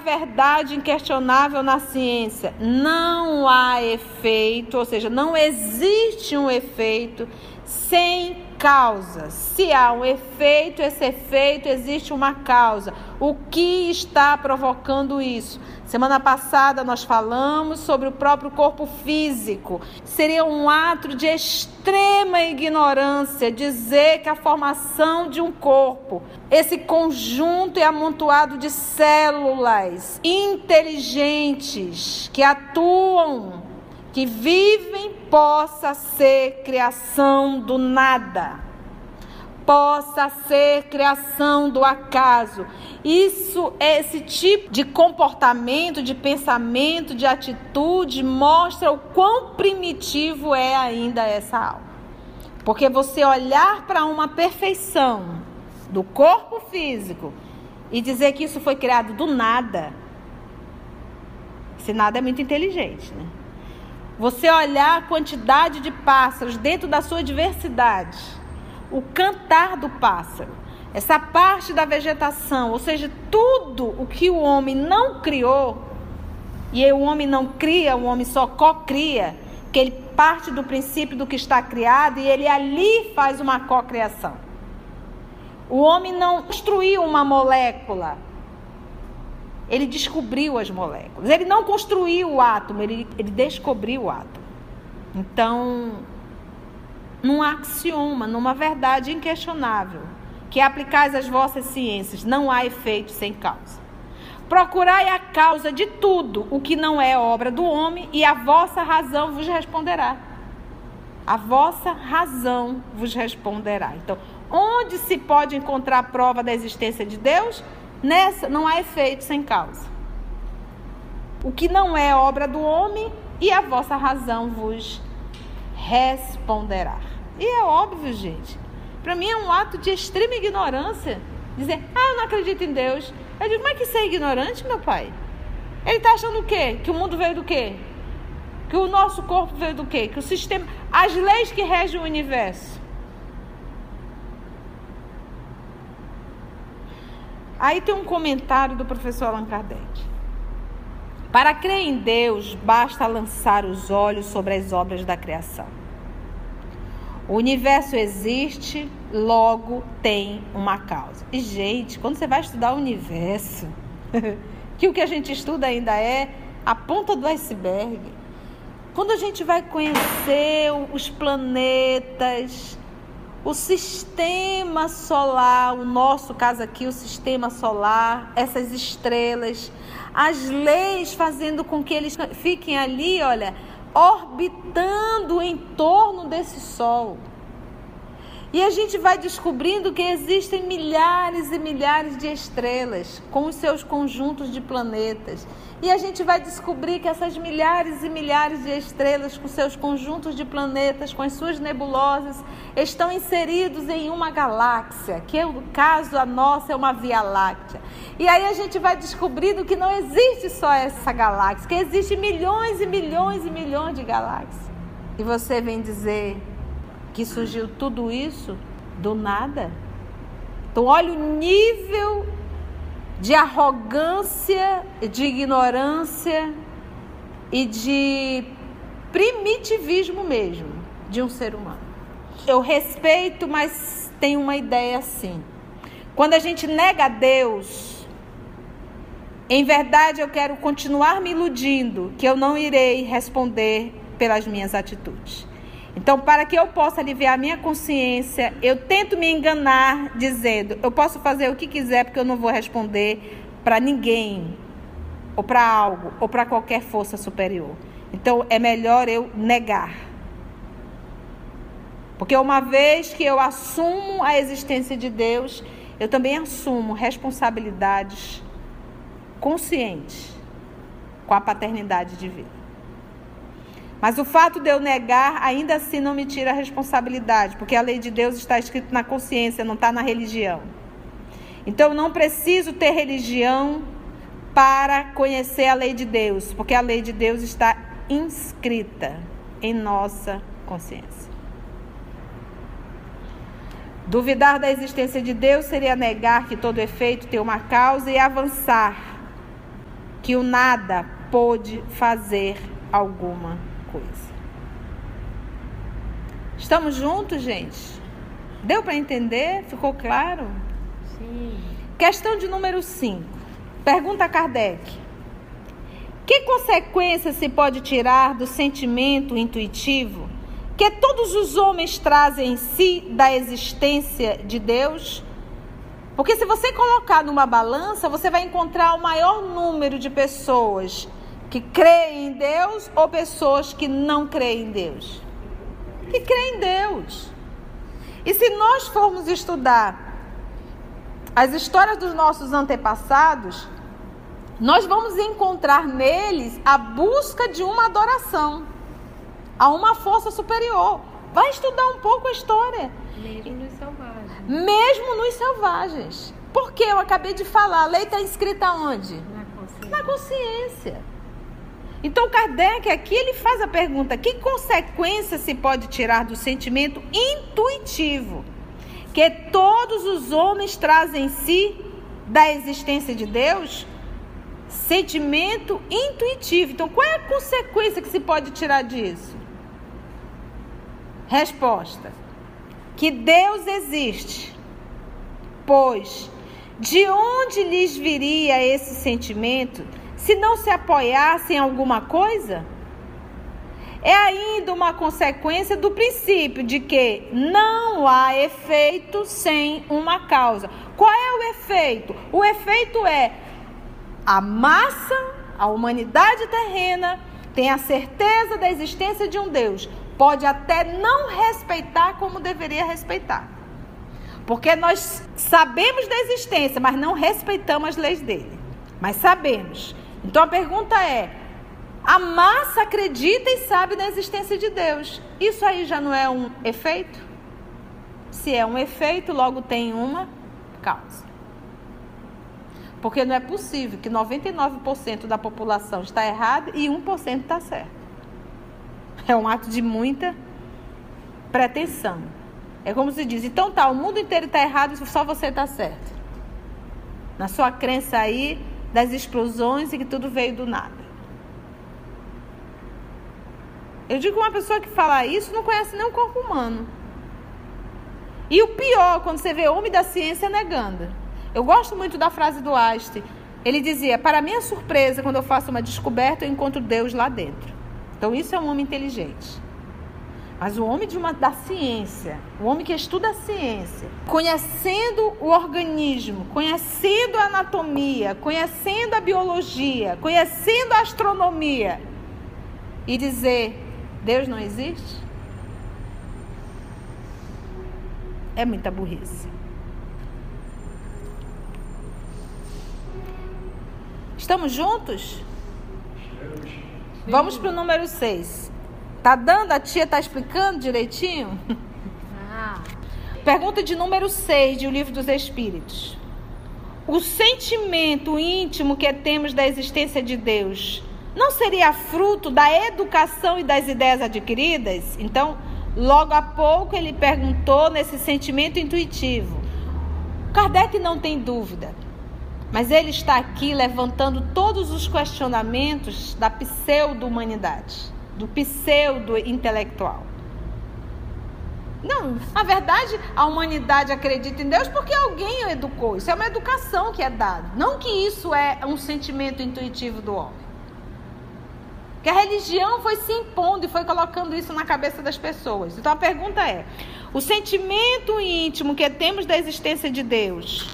verdade inquestionável na ciência. Não há efeito, ou seja, não existe um efeito sem causa. Se há um efeito, esse efeito existe uma causa. O que está provocando isso? Semana passada nós falamos sobre o próprio corpo físico. Seria um ato de extrema ignorância dizer que a formação de um corpo, esse conjunto é amontoado de células inteligentes que atuam, que vivem, possa ser criação do nada, possa ser criação do acaso. Esse tipo de comportamento, de pensamento, de atitude mostra o quão primitivo é ainda essa alma. Porque você olhar para uma perfeição do corpo físico e dizer que isso foi criado do nada, esse nada é muito inteligente, né? Você olhar a quantidade de pássaros dentro da sua diversidade, o cantar do pássaro, essa parte da vegetação, ou seja, tudo o que o homem não criou, e o homem não cria, o homem só cocria, que ele parte do princípio do que está criado e ele ali faz uma cocriação. O homem não construiu uma molécula, ele descobriu as moléculas. Ele não construiu o átomo, ele descobriu o átomo. Então, num axioma, numa verdade inquestionável, que aplicais às vossas ciências, não há efeito sem causa. Procurai a causa de tudo o que não é obra do homem, e a vossa razão vos responderá. A vossa razão vos responderá. Então, onde se pode encontrar a prova da existência de Deus? Nessa não há efeito sem causa. O que não é obra do homem, e a vossa razão vos responderá. E é óbvio, gente. Para mim é um ato de extrema ignorância dizer, eu não acredito em Deus. Eu digo, mas que você é ignorante, meu pai? Ele está achando o quê? Que o mundo veio do quê? Que o nosso corpo veio do quê? Que o sistema, as leis que regem o universo. Aí tem um comentário do professor Allan Kardec. Para crer em Deus, basta lançar os olhos sobre as obras da criação. O universo existe, logo tem uma causa. E, gente, quando você vai estudar o universo, que o que a gente estuda ainda é a ponta do iceberg. Quando a gente vai conhecer os planetas, o sistema solar, o nosso caso aqui, o sistema solar, essas estrelas, as leis fazendo com que eles fiquem ali, olha, orbitando em torno desse Sol. E a gente vai descobrindo que existem milhares e milhares de estrelas com os seus conjuntos de planetas. E a gente vai descobrir que essas milhares e milhares de estrelas com seus conjuntos de planetas, com as suas nebulosas, estão inseridos em uma galáxia, que no caso a nossa é uma Via Láctea. E aí a gente vai descobrindo que não existe só essa galáxia, que existem milhões e milhões e milhões de galáxias. E você vem dizer que surgiu tudo isso do nada? Então olha o nível de arrogância, de ignorância e de primitivismo mesmo de um ser humano. Eu respeito, mas tenho uma ideia assim. Quando a gente nega a Deus, em verdade eu quero continuar me iludindo que eu não irei responder pelas minhas atitudes. Então, para que eu possa aliviar a minha consciência, eu tento me enganar dizendo, eu posso fazer o que quiser porque eu não vou responder para ninguém, ou para algo, ou para qualquer força superior. Então, é melhor eu negar. Porque uma vez que eu assumo a existência de Deus, eu também assumo responsabilidades conscientes com a paternidade divina. Mas o fato de eu negar, ainda assim não me tira a responsabilidade, porque a lei de Deus está escrita na consciência, não está na religião. Então eu não preciso ter religião para conhecer a lei de Deus, porque a lei de Deus está inscrita em nossa consciência. Duvidar da existência de Deus seria negar que todo efeito tem uma causa e avançar que o nada pôde fazer alguma coisa. Estamos juntos, gente? Deu para entender? Ficou claro? Sim. Questão de número 5. Pergunta a Kardec: que consequência se pode tirar do sentimento intuitivo que todos os homens trazem em si da existência de Deus? Porque se você colocar numa balança, você vai encontrar o maior número de pessoas que creem em Deus ou pessoas que não creem em Deus. Que creem em Deus. E se nós formos estudar as histórias dos nossos antepassados, nós vamos encontrar neles a busca de uma adoração a uma força superior. Vai estudar um pouco a história. Mesmo nos selvagens. Mesmo nos selvagens. Porque eu acabei de falar, a lei está escrita onde? Na consciência. Na consciência. Então Kardec aqui ele faz a pergunta: que consequência se pode tirar do sentimento intuitivo que todos os homens trazem em si da existência de Deus? Sentimento intuitivo. Então qual é a consequência que se pode tirar disso? Resposta: que Deus existe, pois de onde lhes viria esse sentimento se não se apoiasse em alguma coisa? É ainda uma consequência do princípio de que não há efeito sem uma causa. Qual é o efeito? O efeito é a massa, a humanidade terrena tem a certeza da existência de um Deus. Pode até não respeitar como deveria respeitar. Porque nós sabemos da existência, mas não respeitamos as leis dele. Mas sabemos. Então a pergunta é: a massa acredita e sabe da existência de Deus. Isso aí já não é um efeito? Se é um efeito, logo tem uma causa. Porque não é possível que 99% da população está errada e 1% está certo. É um ato de muita pretensão. É como se diz: então tá, o mundo inteiro está errado e só você está certo. Na sua crença aí das explosões e que tudo veio do nada. Eu digo que uma pessoa que fala isso não conhece nem o corpo humano. E o pior, quando você vê homem da ciência negando. Eu gosto muito da frase do Einstein. Ele dizia: para minha surpresa, quando eu faço uma descoberta, eu encontro Deus lá dentro. Então isso é um homem inteligente. Mas o homem da ciência, o homem que estuda a ciência, conhecendo o organismo, conhecendo a anatomia, conhecendo a biologia, conhecendo a astronomia, e dizer: Deus não existe? É muita burrice. Estamos juntos? Vamos para o número 6. Tá dando? A tia tá explicando direitinho? Pergunta de número 6 de O Livro dos Espíritos. O sentimento íntimo que temos da existência de Deus não seria fruto da educação e das ideias adquiridas? Então, logo há pouco ele perguntou nesse sentimento intuitivo. Kardec não tem dúvida, mas ele está aqui levantando todos os questionamentos da pseudo-humanidade, do pseudo-intelectual. Não, na verdade, a humanidade acredita em Deus porque alguém o educou. Isso é uma educação que é dada. Não que isso é um sentimento intuitivo do homem. Que a religião foi se impondo e foi colocando isso na cabeça das pessoas. Então a pergunta é: o sentimento íntimo que temos da existência de Deus,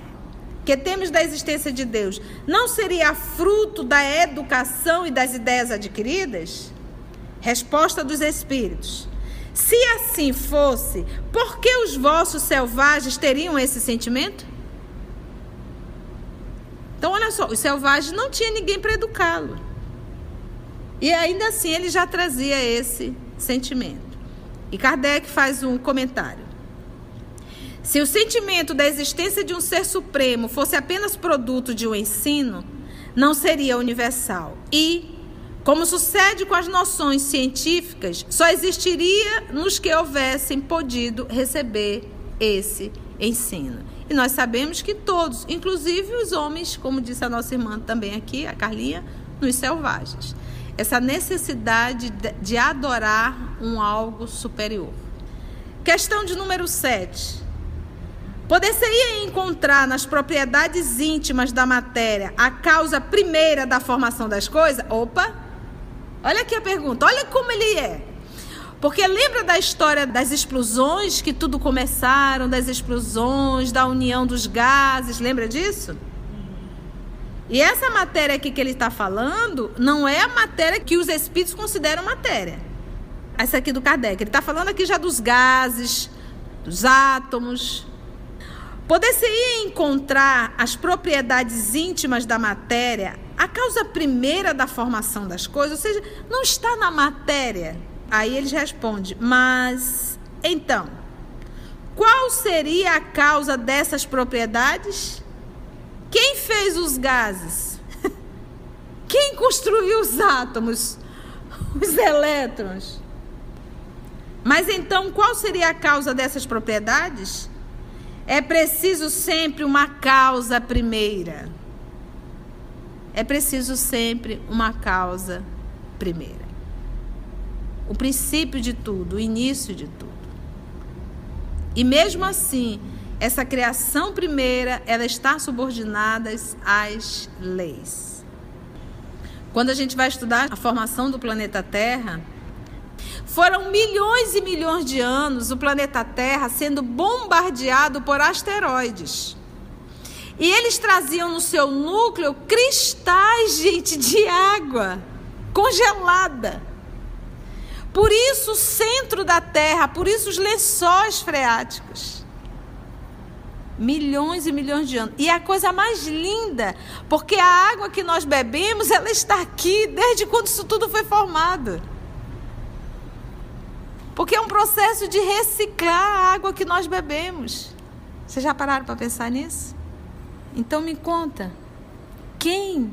não seria fruto da educação e das ideias adquiridas? Resposta dos Espíritos: se assim fosse, por que os vossos selvagens teriam esse sentimento? Então olha só, os selvagens não tinham ninguém para educá-lo. E ainda assim ele já trazia esse sentimento. E Kardec faz um comentário. Se o sentimento da existência de um ser supremo fosse apenas produto de um ensino, não seria universal. E, como sucede com as noções científicas, só existiria nos que houvessem podido receber esse ensino. E nós sabemos que todos, inclusive os homens, como disse a nossa irmã também aqui, a Carlinha, nos selvagens. Essa necessidade de adorar um algo superior. Questão de número 7. Poder-se-ia encontrar nas propriedades íntimas da matéria a causa primeira da formação das coisas? Opa! Olha aqui a pergunta, olha como ele é. Porque lembra da história das explosões, que tudo começaram, das explosões, da união dos gases, lembra disso? E essa matéria aqui que ele está falando, não é a matéria que os espíritos consideram matéria. Essa aqui do Kardec, ele está falando aqui já dos gases, dos átomos. Poder-se-ia encontrar as propriedades íntimas da matéria, a causa primeira da formação das coisas, ou seja, não está na matéria. Aí eles respondem, mas, então, qual seria a causa dessas propriedades? Quem fez os gases? Quem construiu os átomos? Os elétrons? Mas então, qual seria a causa dessas propriedades? É preciso sempre uma causa primeira. É preciso sempre uma causa primeira. O princípio de tudo, o início de tudo. E mesmo assim, essa criação primeira, ela está subordinada às leis. Quando a gente vai estudar a formação do planeta Terra, foram milhões e milhões de anos o planeta Terra sendo bombardeado por asteroides. E eles traziam no seu núcleo cristais, gente, de água congelada. Por isso o centro da Terra, por isso os lençóis freáticos. Milhões e milhões de anos. E a coisa mais linda, porque a água que nós bebemos, ela está aqui desde quando isso tudo foi formado. Porque é um processo de reciclar a água que nós bebemos. Vocês já pararam para pensar nisso? Então me conta, quem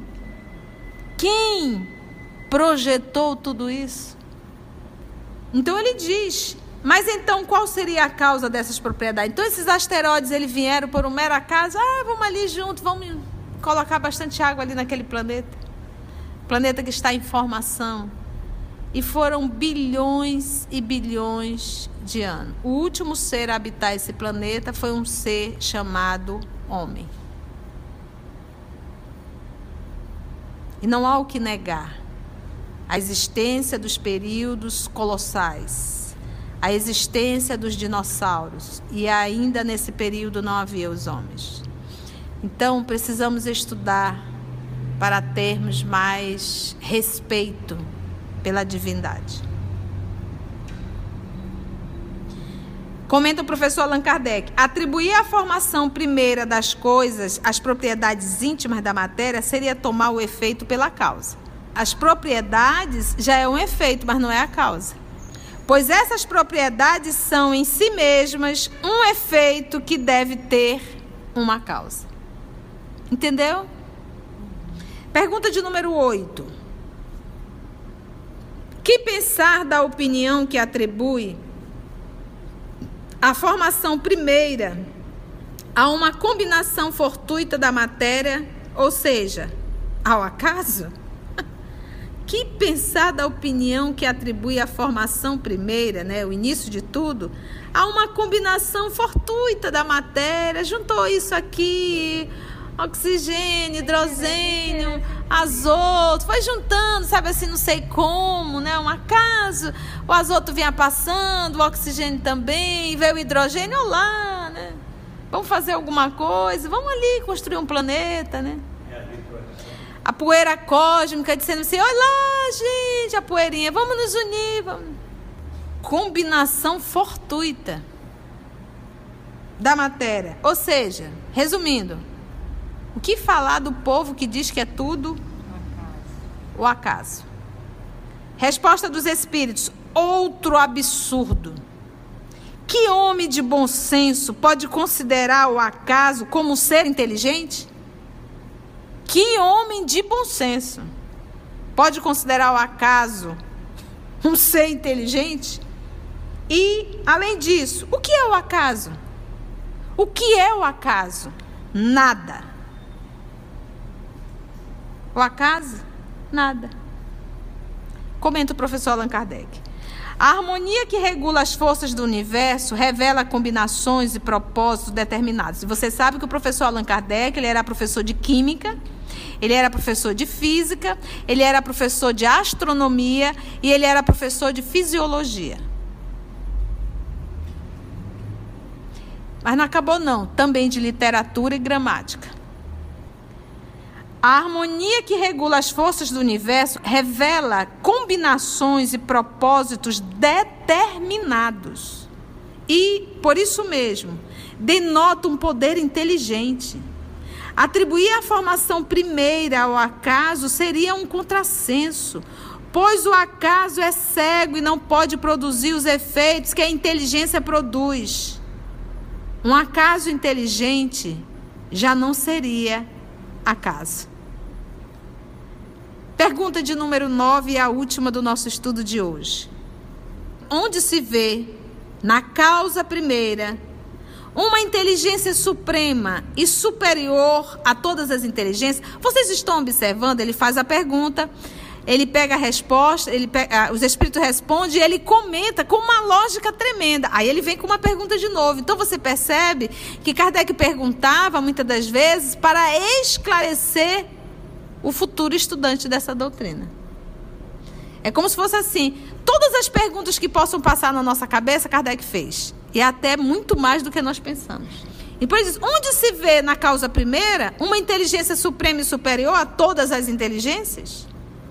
projetou tudo isso? Então ele diz, mas então qual seria a causa dessas propriedades? Então esses asteroides, eles vieram por um mero acaso, vamos ali junto, vamos colocar bastante água ali naquele planeta. Planeta que está em formação. E foram bilhões e bilhões de anos. O último ser a habitar esse planeta foi um ser chamado homem. E não há o que negar a existência dos períodos colossais, a existência dos dinossauros, e ainda nesse período não havia os homens. Então precisamos estudar para termos mais respeito pela divindade. Comenta o professor Allan Kardec, atribuir à formação primeira das coisas as propriedades íntimas da matéria seria tomar o efeito pela causa. As propriedades já é um efeito, mas não é a causa. Pois essas propriedades são em si mesmas um efeito que deve ter uma causa. Entendeu? Pergunta de número 8. Que pensar da opinião que atribui a formação primeira a uma combinação fortuita da matéria, ou seja, ao acaso? Que pensar da opinião que atribui a formação primeira, o início de tudo, a uma combinação fortuita da matéria, juntou isso aqui, oxigênio, hidrogênio, azoto, foi juntando, sabe assim, não sei como, um acaso, o azoto vinha passando, o oxigênio também, veio o hidrogênio, olá, vamos fazer alguma coisa, vamos ali construir um planeta, A poeira cósmica dizendo assim, olha lá, gente, a poeirinha, vamos nos unir, vamos. Combinação fortuita da matéria, ou seja, resumindo, o que falar do povo que diz que é tudo o acaso? Resposta dos espíritos, outro absurdo. Que homem de bom senso pode considerar o acaso como um ser inteligente? Que homem de bom senso pode considerar o acaso um ser inteligente? E, além disso, o que é o acaso? O que é o acaso? Nada. O acaso? Nada. Comenta o professor Allan Kardec. A harmonia que regula as forças do universo revela combinações e propósitos determinados. E você sabe que o professor Allan Kardec, ele era professor de química, ele era professor de física, ele era professor de astronomia e ele era professor de fisiologia. Mas não acabou não, também de literatura e gramática. A harmonia que regula as forças do universo revela combinações e propósitos determinados. E, por isso mesmo, denota um poder inteligente. Atribuir a formação primeira ao acaso seria um contrassenso, pois o acaso é cego e não pode produzir os efeitos que a inteligência produz. Um acaso inteligente já não seria acaso. Pergunta de número 9 e a última do nosso estudo de hoje. Onde se vê, na causa primeira, uma inteligência suprema e superior a todas as inteligências? Vocês estão observando? Ele faz a pergunta, ele pega a resposta, os espíritos respondem e ele comenta com uma lógica tremenda. Aí ele vem com uma pergunta de novo. Então você percebe que Kardec perguntava muitas das vezes para esclarecer o futuro estudante dessa doutrina. É como se fosse assim, todas as perguntas que possam passar na nossa cabeça, Kardec fez. E até muito mais do que nós pensamos. E depois diz, onde se vê na causa primeira uma inteligência suprema e superior a todas as inteligências?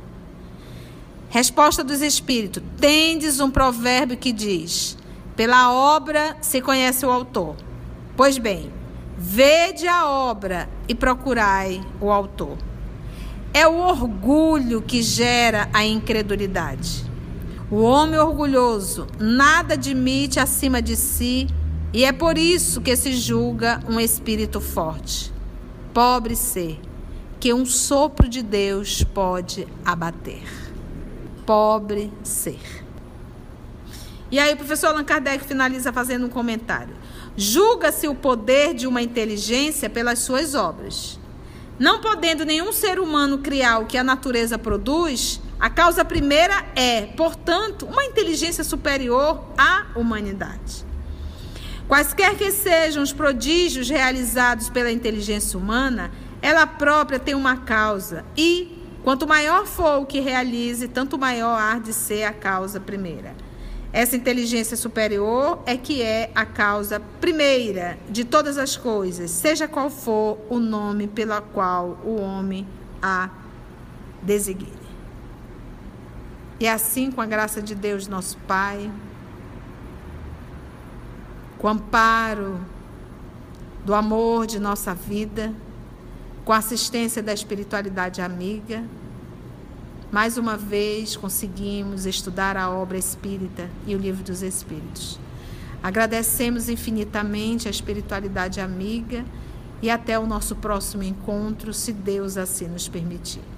Resposta dos espíritos. Tendes um provérbio que diz, pela obra se conhece o autor. Pois bem, vede a obra e procurai o autor. É o orgulho que gera a incredulidade. O homem orgulhoso nada admite acima de si e é por isso que se julga um espírito forte. Pobre ser, que um sopro de Deus pode abater. Pobre ser. E aí o professor Allan Kardec finaliza fazendo um comentário. Julga-se o poder de uma inteligência pelas suas obras. Não podendo nenhum ser humano criar o que a natureza produz, a causa primeira é, portanto, uma inteligência superior à humanidade. Quaisquer que sejam os prodígios realizados pela inteligência humana, ela própria tem uma causa e, quanto maior for o que realize, tanto maior há de ser a causa primeira. Essa inteligência superior é que é a causa primeira de todas as coisas, seja qual for o nome pela qual o homem a designe. E assim, com a graça de Deus, nosso Pai, com o amparo do amor de nossa vida, com a assistência da espiritualidade amiga, mais uma vez conseguimos estudar a obra espírita e o livro dos Espíritos. Agradecemos infinitamente a espiritualidade amiga e até o nosso próximo encontro, se Deus assim nos permitir.